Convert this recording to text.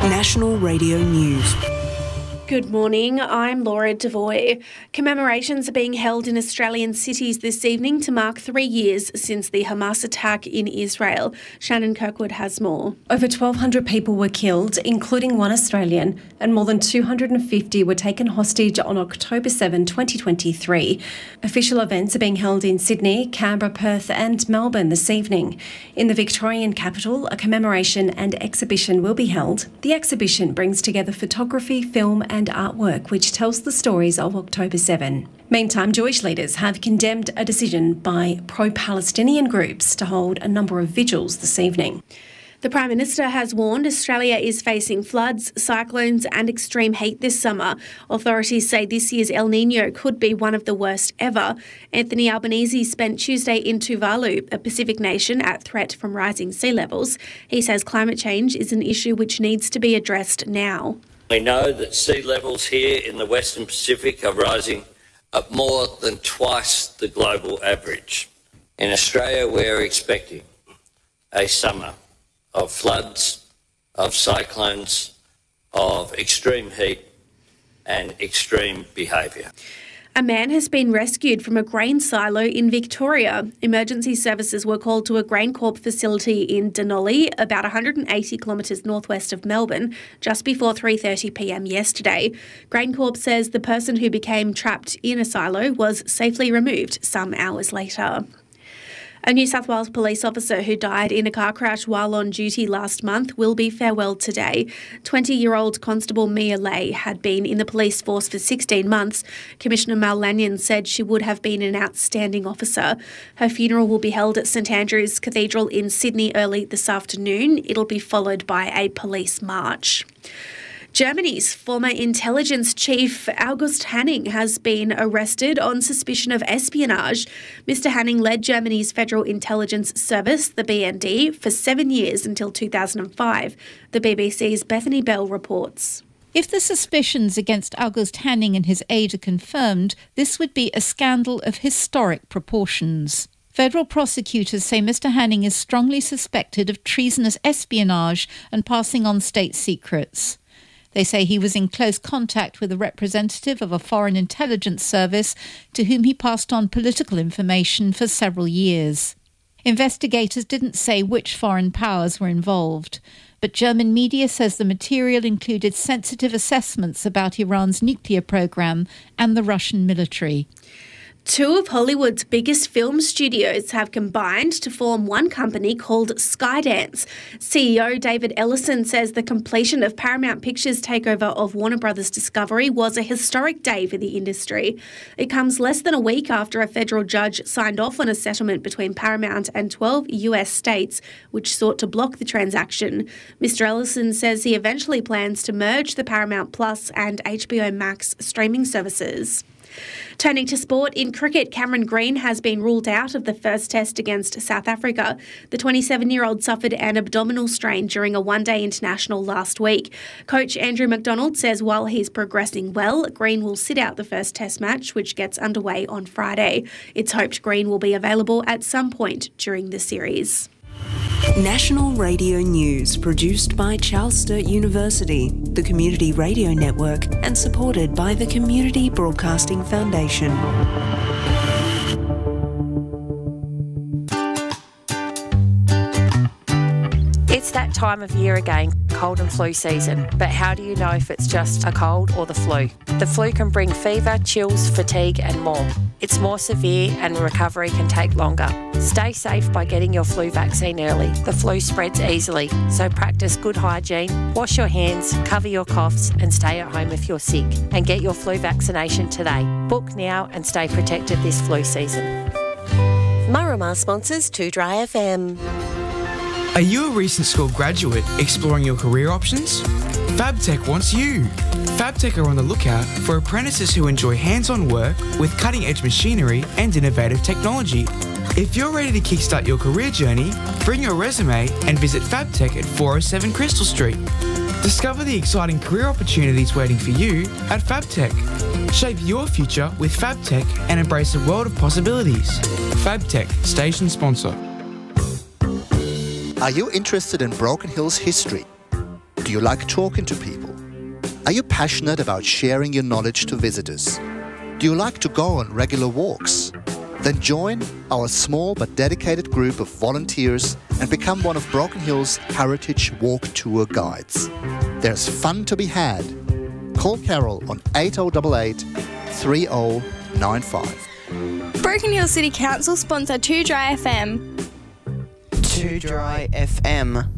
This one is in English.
National Radio News. Good morning, I'm Laura Devoy. Commemorations are being held in Australian cities this evening to mark 3 years since the Hamas attack in Israel. Shannon Kirkwood has more. Over 1,200 people were killed, including one Australian, and more than 250 were taken hostage on October 7, 2023. Official events are being held in Sydney, Canberra, Perth and Melbourne this evening. In the Victorian capital, a commemoration and exhibition will be held. The exhibition brings together photography, film and artwork which tells the stories of October 7. Meantime, Jewish leaders have condemned a decision by pro-Palestinian groups to hold a number of vigils this evening. The Prime Minister has warned Australia is facing floods, cyclones and extreme heat this summer. Authorities say this year's El Niño could be one of the worst ever. Anthony Albanese spent Tuesday in Tuvalu, a Pacific nation at threat from rising sea levels. He says climate change is an issue which needs to be addressed now. We know that sea levels here in the Western Pacific are rising at more than twice the global average. In Australia, we're expecting a summer of floods, of cyclones, of extreme heat and extreme behaviour. A man has been rescued from a grain silo in Victoria. Emergency services were called to a GrainCorp facility in Denali, about 180 kilometres northwest of Melbourne, just before 3:30pm yesterday. GrainCorp says the person who became trapped in a silo was safely removed some hours later. A New South Wales police officer who died in a car crash while on duty last month will be farewelled today. 20-year-old Constable Mia Lay had been in the police force for 16 months. Commissioner Mal Lanyon said she would have been an outstanding officer. Her funeral will be held at St Andrew's Cathedral in Sydney early this afternoon. It'll be followed by a police march. Germany's former intelligence chief August Hanning has been arrested on suspicion of espionage. Mr. Hanning led Germany's Federal Intelligence Service, the BND, for 7 years until 2005. The BBC's Bethany Bell reports. If the suspicions against August Hanning and his aide are confirmed, this would be a scandal of historic proportions. Federal prosecutors say Mr. Hanning is strongly suspected of treasonous espionage and passing on state secrets. They say he was in close contact with a representative of a foreign intelligence service to whom he passed on political information for several years. Investigators didn't say which foreign powers were involved, but German media says the material included sensitive assessments about Iran's nuclear program and the Russian military. Two of Hollywood's biggest film studios have combined to form one company called Skydance. CEO David Ellison says the completion of Paramount Pictures' takeover of Warner Brothers Discovery was a historic day for the industry. It comes less than a week after a federal judge signed off on a settlement between Paramount and 12 US states, which sought to block the transaction. Mr. Ellison says he eventually plans to merge the Paramount Plus and HBO Max streaming services. Turning to sport, in cricket, Cameron Green has been ruled out of the first test against South Africa. The 27-year-old suffered an abdominal strain during a one-day international last week. Coach Andrew McDonald says while he's progressing well, Green will sit out the first test match, which gets underway on Friday. It's hoped Green will be available at some point during the series. National Radio News, produced by Charles Sturt University, the Community Radio Network, and supported by the Community Broadcasting Foundation. It's that time of year again, cold and flu season. But how do you know if it's just a cold or the flu? The flu can bring fever, chills, fatigue and more. It's more severe and recovery can take longer. Stay safe by getting your flu vaccine early. The flu spreads easily, so practice good hygiene, wash your hands, cover your coughs and stay at home if you're sick. And get your flu vaccination today. Book now and stay protected this flu season. Marama sponsors 2Dry FM. Are you a recent school graduate exploring your career options? FabTech wants you. FabTech are on the lookout for apprentices who enjoy hands-on work with cutting-edge machinery and innovative technology. If you're ready to kickstart your career journey, bring your resume and visit FabTech at 407 Crystal Street. Discover the exciting career opportunities waiting for you at FabTech. Shape your future with FabTech and embrace a world of possibilities. FabTech, station sponsor. Are you interested in Broken Hill's history? Do you like talking to people? Are you passionate about sharing your knowledge to visitors? Do you like to go on regular walks? Then join our small but dedicated group of volunteers and become one of Broken Hill's Heritage Walk Tour guides. There's fun to be had. Call Carol on 8088 3095. Broken Hill City Council sponsor 2 Dry FM. 2 Dry FM.